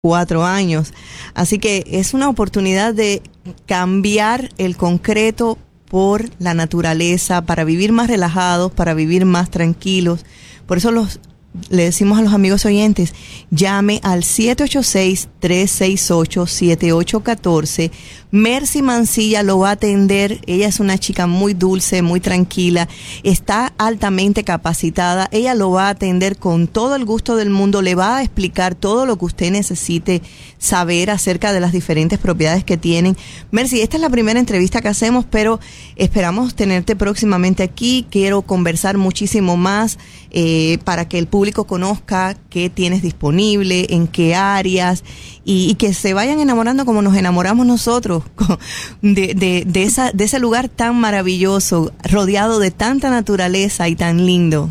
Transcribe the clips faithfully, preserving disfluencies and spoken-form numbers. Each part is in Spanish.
cuatro años. Así que es una oportunidad de cambiar el concreto por la naturaleza, para vivir más relajados, para vivir más tranquilos. Por eso los le decimos a los amigos oyentes, llame al siete ocho seis, tres seis ocho, siete ocho uno cuatro. Mercy Mancilla lo va a atender. Ella es una chica muy dulce, muy tranquila, está altamente capacitada. Ella lo va a atender con todo el gusto del mundo, le va a explicar todo lo que usted necesite saber acerca de las diferentes propiedades que tienen. Mercy, esta es la primera entrevista que hacemos, pero esperamos tenerte próximamente aquí. Quiero conversar muchísimo más eh, para que el público conozca qué tienes disponible, en qué áreas, y, y que se vayan enamorando como nos enamoramos nosotros de, de, de, esa, de ese lugar tan maravilloso, rodeado de tanta naturaleza y tan lindo.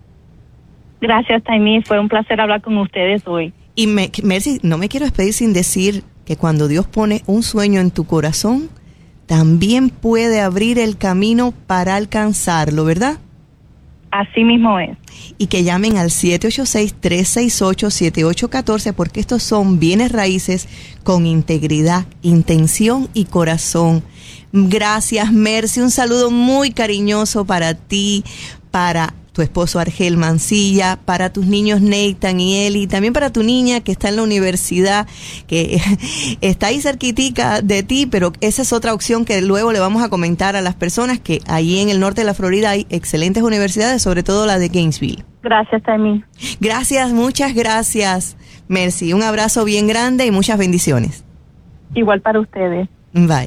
Gracias, Taimí. Fue un placer hablar con ustedes hoy. Y me, Mercy, no me quiero despedir sin decir que cuando Dios pone un sueño en tu corazón, también puede abrir el camino para alcanzarlo, ¿verdad? Así mismo es. Y que llamen al siete ocho seis, tres seis ocho, siete ocho uno cuatro, porque estos son bienes raíces con integridad, intención y corazón. Gracias, Mercy. Un saludo muy cariñoso para ti, para tu esposo Argel Mancilla, para tus niños Nathan y Eli, también para tu niña que está en la universidad, que está ahí cerquitica de ti, pero esa es otra opción que luego le vamos a comentar a las personas, que ahí en el norte de la Florida hay excelentes universidades, sobre todo la de Gainesville. Gracias, Taimí. Gracias, muchas gracias, Mercy. Un abrazo bien grande y muchas bendiciones. Igual para ustedes. Bye.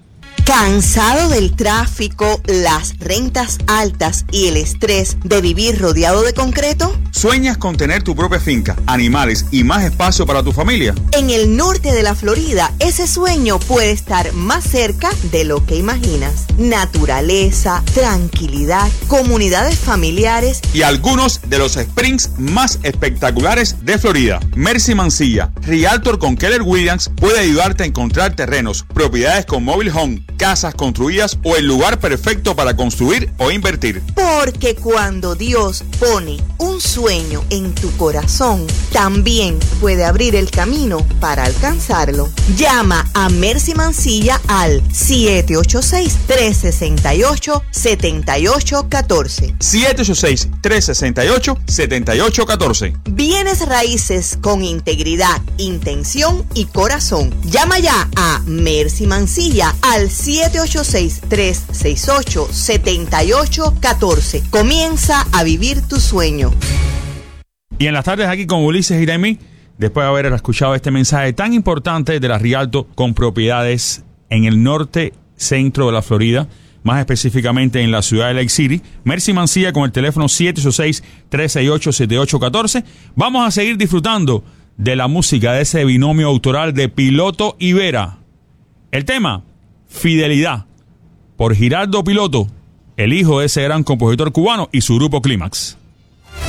¿Cansado del tráfico, las rentas altas y el estrés de vivir rodeado de concreto? ¿Sueñas con tener tu propia finca, animales y más espacio para tu familia? En el norte de la Florida, ese sueño puede estar más cerca de lo que imaginas. Naturaleza, tranquilidad, comunidades familiares y algunos de los springs más espectaculares de Florida. Mercy Mancilla, Realtor con Keller Williams, puede ayudarte a encontrar terrenos, propiedades con mobile home, casas construidas o el lugar perfecto para construir o invertir. Porque cuando Dios pone un sueño en tu corazón, también puede abrir el camino para alcanzarlo. Llama a Mercy Mancilla al siete ocho seis, tres seis ocho, siete ocho uno cuatro. siete ocho seis, tres seis ocho, siete ocho uno cuatro. Bienes raíces con integridad, intención y corazón. Llama ya a Mercy Mancilla al siete ocho seis, tres seis ocho, siete ocho uno cuatro. Comienza a vivir tu sueño. Y en las tardes aquí con Ulises y Taimí, después de haber escuchado este mensaje tan importante de la Rialto con propiedades en el norte centro de la Florida, más específicamente en la ciudad de Lake City, Mercy Mancilla con el teléfono siete ocho seis, tres seis ocho, siete ocho uno cuatro. Vamos a seguir disfrutando de la música de ese binomio autoral de Piloto y Vera. El tema, Fidelidad, por Giraldo Piloto, el hijo de ese gran compositor cubano, y su grupo Clímax.